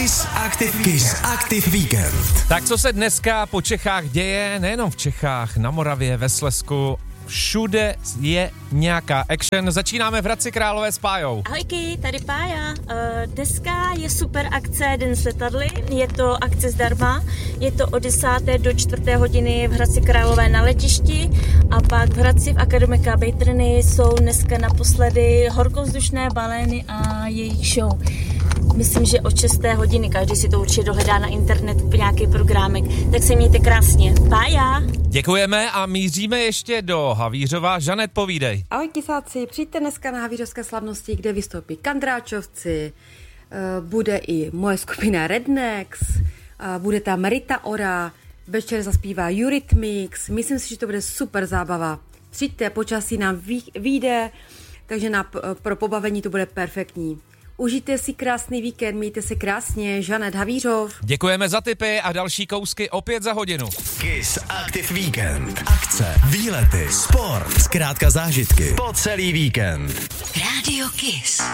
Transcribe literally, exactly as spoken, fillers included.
Kiss Active, Kiss Active Weekend. Tak co se dneska po Čechách děje, nejenom v Čechách, na Moravě, ve Slezsku, všude je nějaká action. Začínáme v Hradci Králové s Pájou. Ahojky, tady Pája. Uh, dneska je super akce Den s letadly, je to akce zdarma, je to od desáté do čtvrté hodiny v Hradci Králové na letišti a pak v Hradci v Akademika Bejtrny jsou dneska naposledy horkovzdušné balény a jejich show. Myslím, že od šesté hodiny, každý si to určitě dohledá na internetu po nějaký programek, tak se mějte krásně. Pája! Děkujeme a míříme ještě do Havířova. Žanet, povídej. Ahoj kysáci, přijďte dneska na Havířovské slavnosti, kde vystoupí Kandráčovci, bude i moje skupina Rednex, bude tam Rita Ora, večer zaspívá Eurythmics, myslím si, že to bude super zábava. Přijďte, počasí nám vyjde, takže na, pro pobavení to bude perfektní. Užijte si krásný víkend, mějte se krásně, Žanet Havířov. Děkujeme za tipy a další kousky opět za hodinu. Kiss Active Weekend. Akce, výlety, sport, zkrátka zážitky po celý víkend. Rádio Kiss.